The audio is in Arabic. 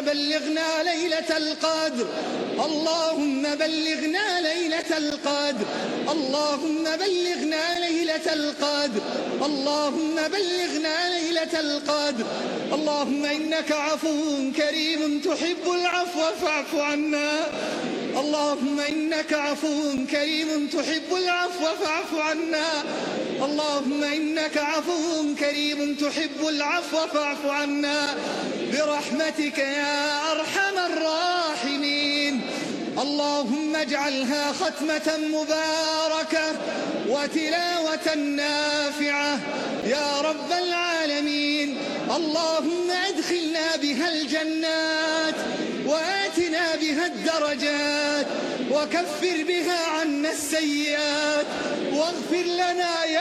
بلغنا ليلة القدر، اللهم بلغنا ليلة القدر، اللهم بلغنا ليلة القدر، اللهم بلغنا ليلة القدر. اللهم إنك عفو كريم تحب العفو فاعف عنا، اللهم إنك عفو كريم تحب العفو فاعف عنا، اللهم إنك عفو كريم تحب العفو فاعف عنا برحمتك يا أرحم الراحمين. اللهم اجعلها ختمة مباركة وتلاوة نافعة يا رب العالمين. اللهم ادخلنا بها الجنات وآتنا بها الدرجات وكفر بها عنا السيئات واغفر لنا